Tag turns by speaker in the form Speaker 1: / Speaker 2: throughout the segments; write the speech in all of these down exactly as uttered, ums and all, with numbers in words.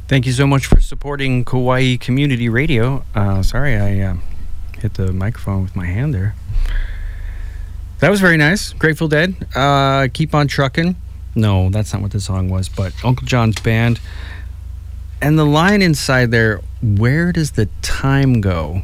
Speaker 1: Thank you so much for supporting Kauai Community Radio. Uh, sorry, I uh, hit the microphone with my hand there. That was very nice. Grateful Dead. Uh, Keep on Truckin'. No, that's not what the song was, but Uncle John's Band. And the line inside there, where does the time go?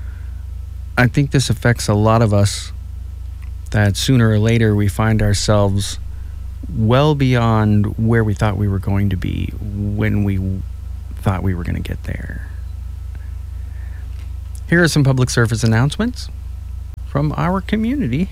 Speaker 1: I think this affects a lot of us, that sooner or later we find ourselves well beyond where we thought we were going to be when we thought we were going to get there. Here are some public service announcements from our community.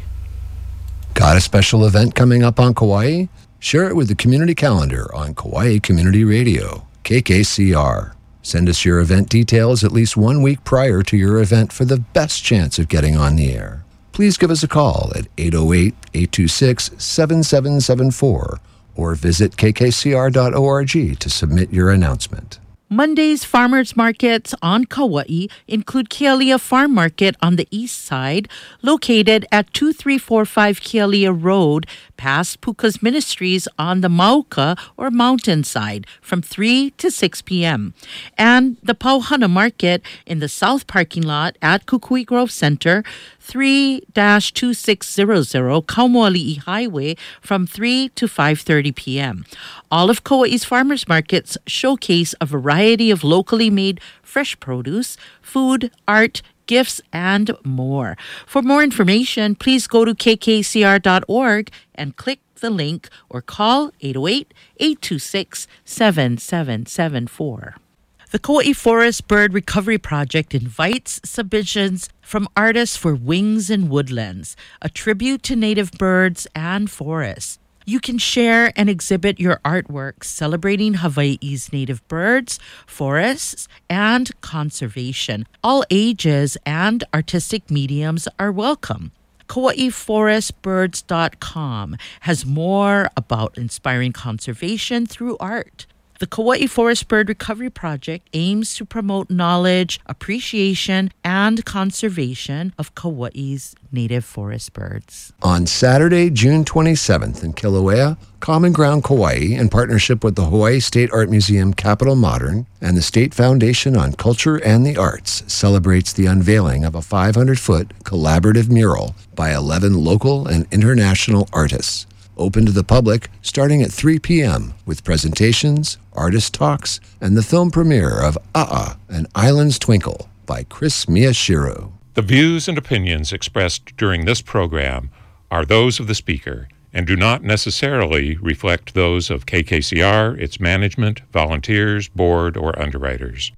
Speaker 2: Got a special event coming up on Kauai? Share it with the community calendar on Kauai Community Radio, K K C R. Send us your event details at least one week prior to your event for the best chance of getting on the air. Please give us a call at eight oh eight, eight two six, seven seven seven four or visit k k c r dot org to submit your announcement.
Speaker 3: Monday's farmers markets on Kauai include Kealia Farm Market on the east side, located at two three four five Kealia Road, past Puka's Ministries on the Mauka or mountain side from three to six p.m. And the Pauhana Market in the south parking lot at Kukui Grove Center, three two six zero zero Kaumoali'i Highway from three to five thirty p.m. All of Kauai's farmers markets showcase a variety of locally made fresh produce, food, art, gifts, and more. For more information, please go to k k c r dot org and click the link or call eight oh eight, eight two six, seven seven seven four. The Kauai Forest Bird Recovery Project invites submissions from artists for Wings and Woodlands, a tribute to native birds and forests. You can share and exhibit your artwork celebrating Hawaii's native birds, forests, and conservation. All ages and artistic mediums are welcome. Kauai Forest Birds dot com has more about inspiring conservation through art. The Kauai Forest Bird Recovery Project aims to promote knowledge, appreciation, and conservation of Kauai's native forest birds.
Speaker 2: On Saturday, June twenty-seventh in Kilauea, Common Ground Kauai, in partnership with the Hawaii State Art Museum Capitol Modern and the State Foundation on Culture and the Arts, celebrates the unveiling of a five hundred foot collaborative mural by eleven local and international artists. Open to the public starting at three p.m. with presentations, artist talks, and the film premiere of A'a, An Island's Twinkle by Chris Miyashiro.
Speaker 4: The views and opinions expressed during this program are those of the speaker and do not necessarily reflect those of K K C R, its management, volunteers, board, or underwriters.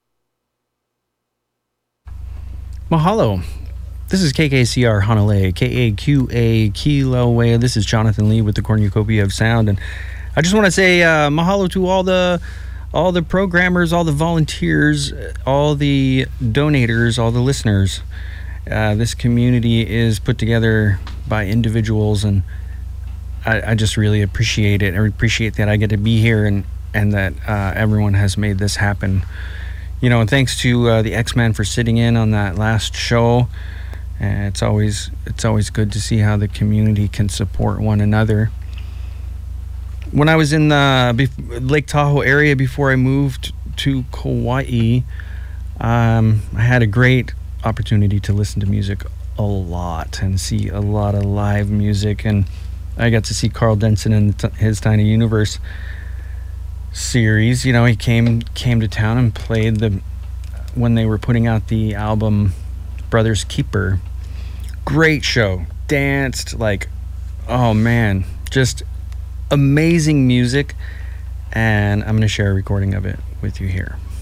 Speaker 1: Mahalo. This is K K C R Honolulu, K A Q A Kilauea. This is Jonathan Lee with the Cornucopia of Sound, and I just want to say uh, mahalo to all the all the programmers, all the volunteers, all the donators, all the listeners. Uh, this community is put together by individuals, and I, I just really appreciate it. I appreciate that I get to be here and and that uh, everyone has made this happen. You know, and thanks to uh, the X-Men for sitting in on that last show. And it's always it's always good to see how the community can support one another. When I was in the bef- Lake Tahoe area before I moved to Kauai, um, I had a great opportunity to listen to music a lot and see a lot of live music. And I got to see Carl Denson in the t- his Tiny Universe series. You know, he came came to town and played the when they were putting out the album Brothers Keeper. Great show. Danced like, oh man, just amazing music. And I'm going to share a recording of it with you here.